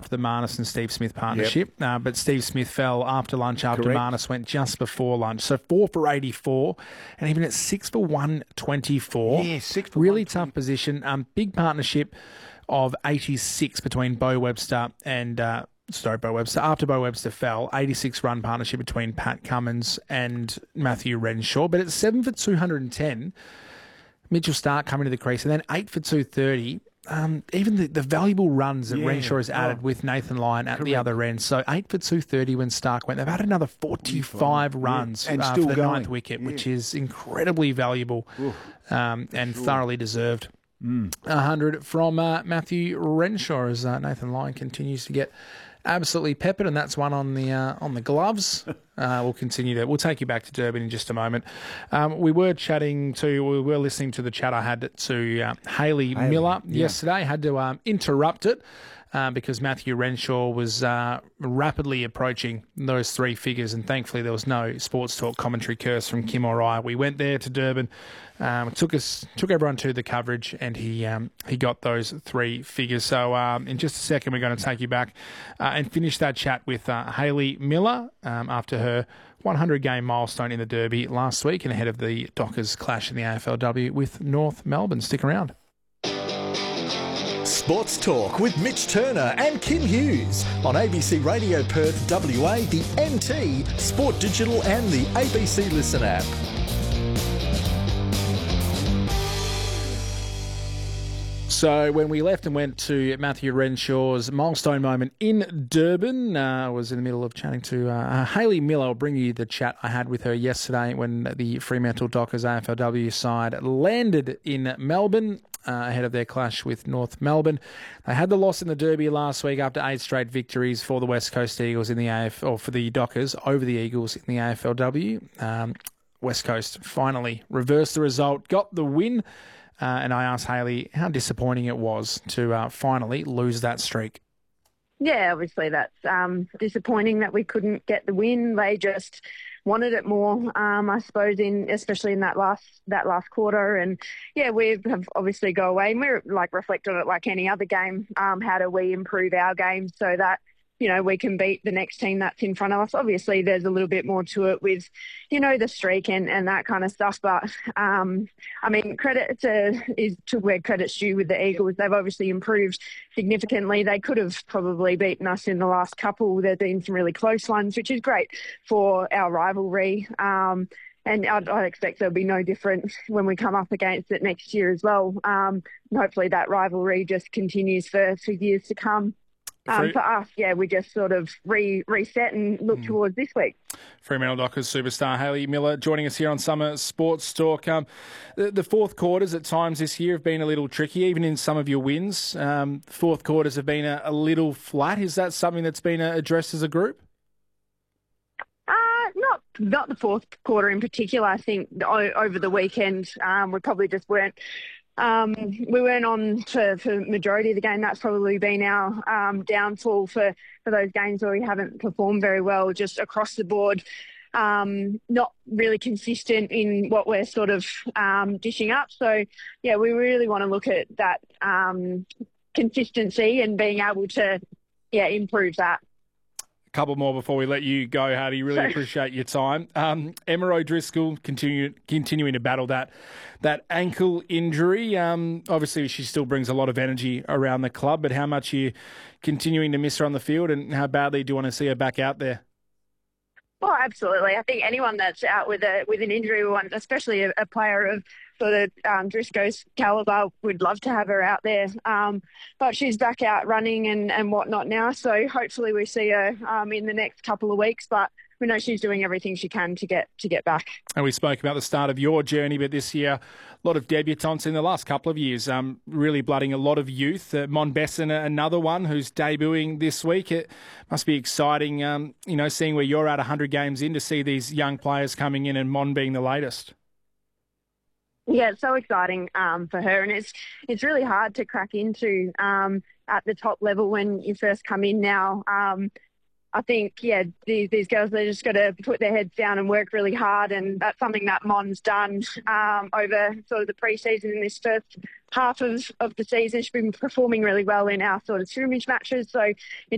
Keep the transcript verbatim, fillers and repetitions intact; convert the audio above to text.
for the Marnus and Steve Smith partnership, yep. uh, but Steve Smith fell after lunch after Correct. Marnus went just before lunch. So four for eighty-four, and even at six for one twenty-four. Yeah, six for really one twenty. tough position. Um, big partnership of eighty-six between Bo Webster and uh, sorry, Bo Webster. After Bo Webster fell, eighty-six run partnership between Pat Cummins and Matthew Renshaw. But at seven for two hundred ten, Mitchell Stark coming to the crease, and then eight for two thirty. Um, even the, the valuable runs that yeah. Renshaw has added oh. with Nathan Lyon at Correct. the other end. So eight for two thirty when Stark went. They've had another forty-five runs yeah. and uh, still for the going. ninth wicket, yeah. which is incredibly valuable um, and sure. thoroughly deserved. Mm. one hundred from uh, Matthew Renshaw as uh, Nathan Lyon continues to get absolutely peppered, and that's one on the uh, on the gloves. Uh, we'll continue to. We'll take you back to Durban in just a moment. Um, we were chatting to. We were listening to the chat I had to uh, Hayley Miller yeah. yesterday. Had to um, interrupt it. Uh, because Matthew Renshaw was uh, rapidly approaching those three figures, and thankfully there was no Sports Talk commentary curse from Kim or I. We went there to Durban, um, took us, took everyone to the coverage, and he um, he got those three figures. So um, in just a second, we're going to take you back uh, and finish that chat with uh, Hayley Miller um, after her one hundred game milestone in the Derby last week, and ahead of the Dockers clash in the A F L W with North Melbourne. Stick around. Sports Talk with Mitch Turner and Kim Hughes on A B C Radio Perth W A, the N T, Sport Digital and the A B C Listen app. So when we left and went to Matthew Renshaw's milestone moment in Durban, I uh, was in the middle of chatting to uh, Hayley Miller. I'll bring you the chat I had with her yesterday when the Fremantle Dockers A F L W side landed in Melbourne. Uh, ahead of their clash with North Melbourne. They had the loss in the Derby last week after eight straight victories for the West Coast Eagles in the A F L, or for the Dockers over the Eagles in the A F L W. Um, West Coast finally reversed the result, got the win, uh, and I asked Hayley how disappointing it was to uh, finally lose that streak. Yeah, obviously that's um, disappointing that we couldn't get the win. They just wanted it more, um, I suppose, in especially in that last that last quarter. And yeah, we have obviously go away and we're like reflect on it like any other game. Um, how do we improve our game so that, you know, we can beat the next team that's in front of us? Obviously, there's a little bit more to it with, you know, the streak and, and that kind of stuff. But, um, I mean, credit to, is to where credit's due with the Eagles. They've obviously improved significantly. They could have probably beaten us in the last couple. There have been some really close ones, which is great for our rivalry. Um, and I'd, I'd expect there'll be no different when we come up against it next year as well. Um, and hopefully that rivalry just continues for, for years to come. Um, for us, yeah, we just sort of re- reset and look mm. towards this week. Fremantle Dockers superstar Hayley Miller joining us here on Summer Sports Talk. Um, the, the fourth quarters at times this year have been a little tricky, even in some of your wins. Um, fourth quarters have been a, a little flat. Is that something that's been uh, addressed as a group? Uh, not not the fourth quarter in particular. I think o- over the weekend um, we probably just weren't Um, we weren't on for, for the majority of the game. That's probably been our um, downfall for, for those games where we haven't performed very well, just across the board. Um, not really consistent in what we're sort of um, dishing up. So, yeah, we really want to look at that um, consistency and being able to, yeah, improve that. Couple more before we let you go, Hardy. Really Sorry. appreciate your time. Um, Emma O'Driscoll continue, continuing to battle that that ankle injury. Um, obviously, she still brings a lot of energy around the club, but how much are you continuing to miss her on the field, and how badly do you want to see her back out there? Well, absolutely. I think anyone that's out with a with an injury, one, especially a, a player of sort of um, Driscoll's calibre, would love to have her out there. Um, but she's back out running and, and whatnot now, so hopefully we see her um, in the next couple of weeks. But we know she's doing everything she can to get to get back. And we spoke about the start of your journey, but this year, a lot of debutantes in the last couple of years, um, really blooding a lot of youth. Uh, Mon Besson, another one who's debuting this week. It must be exciting, um, you know, seeing where you're at one hundred games in to see these young players coming in and Mon being the latest. Yeah, it's so exciting um, for her, and it's it's really hard to crack into um, at the top level when you first come in now. Um, I think, yeah, these, these girls, they just got to put their heads down and work really hard, and that's something that Mon's done um, over sort of the pre-season in this first half of, of the season. She's been performing really well in our sort of scrimmage matches, so